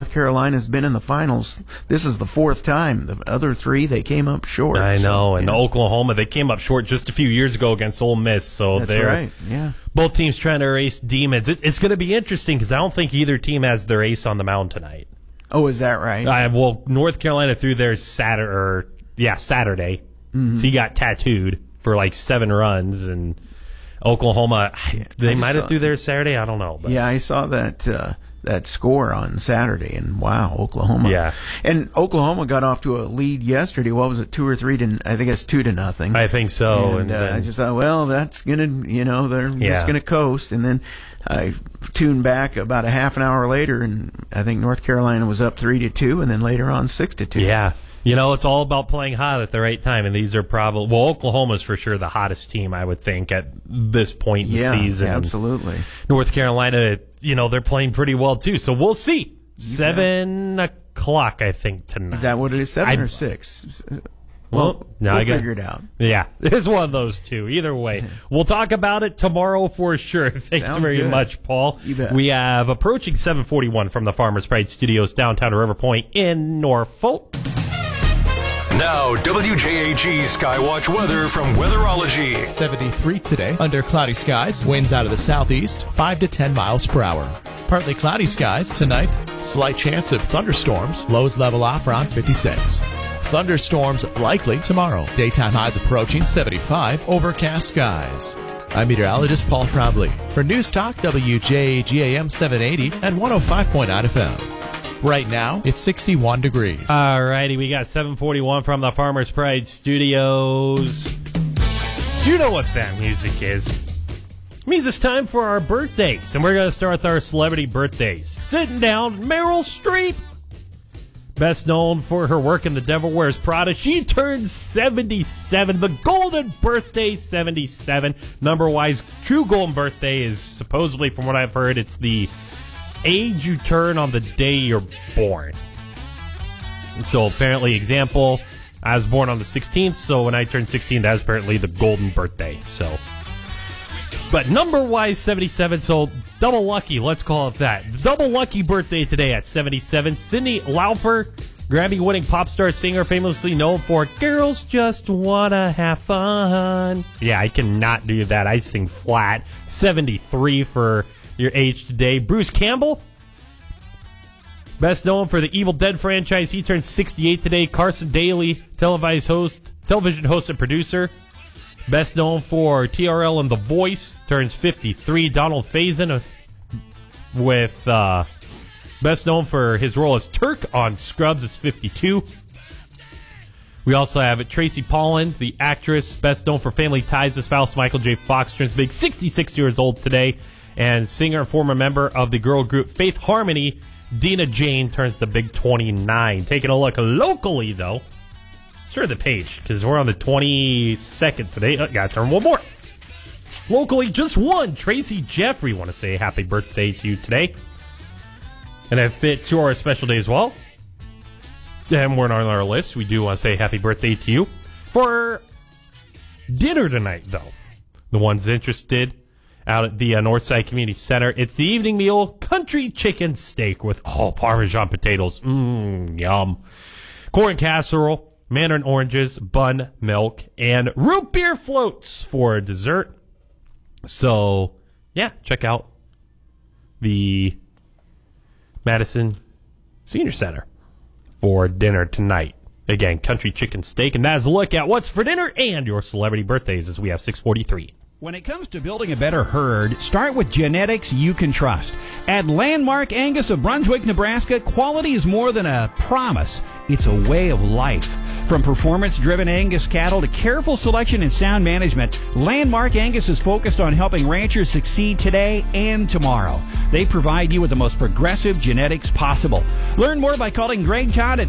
North Carolina's been in the finals. This is the fourth time. The other three, they came up short. I know. And Oklahoma, they came up short just a few years ago against Ole Miss. So that's right. Yeah. Both teams trying to erase demons. It's going to be interesting because I don't think either team has their ace on the mound tonight. Oh, is that right? Well, North Carolina threw theirs Saturday. Mm-hmm. So he got tattooed for like 7 runs, and Oklahoma, they might have threw theirs Saturday. I don't know. But. Yeah, I saw that score on Saturday, and wow, Oklahoma. Yeah. And Oklahoma got off to a lead yesterday. What was it, 2 or 3 to? I think it's 2-0. I think so. And I just thought, well, that's gonna, they're just gonna coast. And then I tuned back about a half an hour later, and I think North Carolina was up 3-2, and then later on 6-2. Yeah. It's all about playing hot at the right time, and these are probably Oklahoma's for sure the hottest team, I would think, at this point in the season. Yeah, absolutely. North Carolina, they're playing pretty well too, so we'll see. 7 o'clock, I think, tonight. Is that what it is? 7 or 6? Well, we'll figure it out. Yeah, it's one of those two. Either way, we'll talk about it tomorrow for sure. Thanks very much, Paul. You bet. We have approaching 7:41 from the Farmers Pride Studios downtown River Point in Norfolk. Now, WJAG Skywatch weather from Weatherology. 73 today, under cloudy skies, winds out of the southeast, 5 to 10 miles per hour. Partly cloudy skies tonight, slight chance of thunderstorms, lows level off around 56. Thunderstorms likely tomorrow. Daytime highs approaching 75, overcast skies. I'm meteorologist Paul Trombley for News Talk WJAG AM 780 and 105.9 FM. Right now, it's 61 degrees. All righty, we got 7:41 from the Farmers Pride Studios. You know what that music is. It means it's time for our birthdays, and we're going to start with our celebrity birthdays. Sitting down, Meryl Streep. Best known for her work in The Devil Wears Prada, she turns 77. The golden birthday, 77. Number-wise, true golden birthday is supposedly, from what I've heard, it's the age you turn on the day you're born. So apparently, example, I was born on the 16th, so when I turned 16, that was apparently the golden birthday. But number-wise, 77, so double lucky, let's call it that. Double lucky birthday today at 77. Cyndi Lauper, Grammy-winning pop star singer, famously known for Girls Just Wanna Have Fun. Yeah, I cannot do that. I sing flat. 73 for your age today. Bruce Campbell, best known for the Evil Dead franchise. He turns 68 today. Carson Daly, television host and producer, best known for TRL and The Voice, turns 53. Donald Faison, with best known for his role as Turk on Scrubs, is 52. We also have Tracy Pollan, the actress, best known for Family Ties. The spouse Michael J. Fox turns big, 66 years old today. And singer and former member of the girl group Faith Harmony, Dina Jane, turns the big 29. Taking a look locally, though. Let's turn the page, because we're on the 22nd today. Gotta turn one more. Locally, just one. Tracy Jeffrey, want to say happy birthday to you today. And I fit to our special day as well. And we're on our list. We do want to say happy birthday to you. For dinner tonight, though, the ones interested out at the Northside Community Center, it's the evening meal, country chicken steak with Parmesan potatoes. Yum. Corn casserole, mandarin oranges, bun, milk, and root beer floats for dessert. So, yeah, check out the Madison Senior Center for dinner tonight. Again, country chicken steak, and that is a look at what's for dinner and your celebrity birthdays as we have 6:43. When it comes to building a better herd, start with genetics you can trust. At Landmark Angus of Brunswick, Nebraska, quality is more than a promise. It's a way of life. From performance-driven Angus cattle to careful selection and sound management, Landmark Angus is focused on helping ranchers succeed today and tomorrow. They provide you with the most progressive genetics possible. Learn more by calling Greg Todd at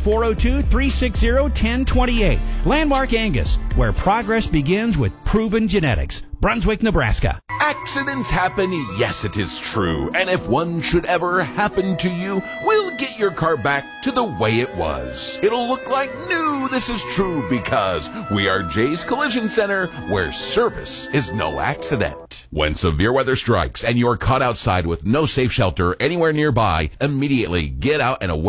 402-360-1028. Landmark Angus, where progress begins with proven genetics. Brunswick, Nebraska. Accidents happen, yes, it is true. And if one should ever happen to you, we'll get your car back to the way it was. It'll look like new. This is true because we are Jay's Collision Center, where service is no accident. When severe weather strikes and you're caught outside with no safe shelter anywhere nearby, immediately get out and away